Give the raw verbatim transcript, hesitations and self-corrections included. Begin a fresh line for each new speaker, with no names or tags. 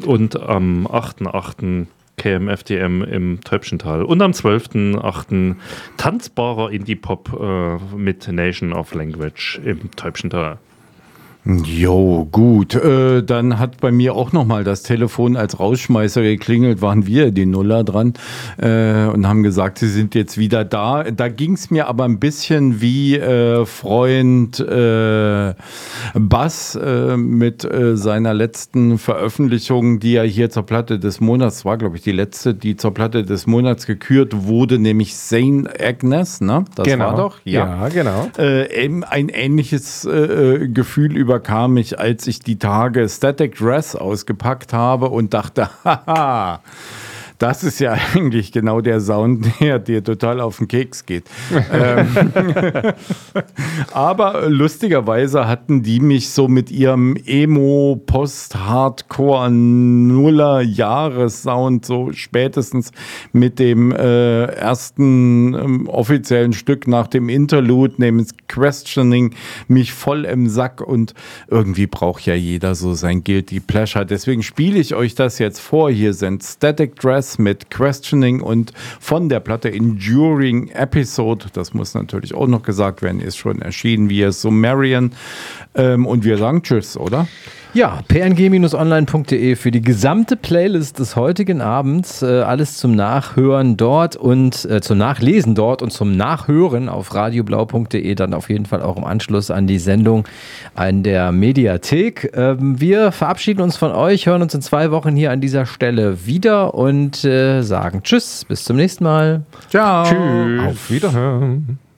und am achten achten K M F D M im Täubchental und am zwölften achten tanzbarer Indie-Pop äh, mit Nation of Language im Täubchental.
Jo, gut. Äh, dann hat bei mir auch nochmal das Telefon als Rausschmeißer geklingelt, waren wir, die Nuller, dran äh, und haben gesagt, sie sind jetzt wieder da. Da ging es mir aber ein bisschen wie äh, Freund äh, Bass äh, mit äh, seiner letzten Veröffentlichung, die ja hier zur Platte des Monats war, glaube ich, die letzte, die zur Platte des Monats gekürt wurde, nämlich Saint Agnes, ne? Das
genau.
war doch?
Ja, ja genau.
Äh, eben ein ähnliches äh, Gefühl über überkam mich, als ich die Tage Static Dress ausgepackt habe und dachte, haha, das ist ja eigentlich genau der Sound, der dir total auf den Keks geht. ähm, aber lustigerweise hatten die mich so mit ihrem Emo, Post-Hardcore, Nuller-Jahres-Sound so spätestens mit dem äh, ersten ähm, offiziellen Stück nach dem Interlude, nämlich Questioning, mich voll im Sack und irgendwie braucht ja jeder so sein Guilty Pleasure. Deswegen spiele ich euch das jetzt vor. Hier sind Static Dress mit Questioning und von der Platte Enduring Episode, das muss natürlich auch noch gesagt werden, ist schon erschienen, wie es Sumerian. Ähm, und wir sagen Tschüss, oder?
Ja, p n g Bindestrich online punkt d e für die gesamte Playlist des heutigen Abends. Äh, alles zum Nachhören dort und äh, zum Nachlesen dort und zum Nachhören auf radioblau punkt d e. Dann auf jeden Fall auch im Anschluss an die Sendung an der Mediathek. Ähm, wir verabschieden uns von euch, hören uns in zwei Wochen hier an dieser Stelle wieder und äh, sagen Tschüss, bis zum nächsten Mal.
Ciao.
Tschüss.
Auf Wiederhören.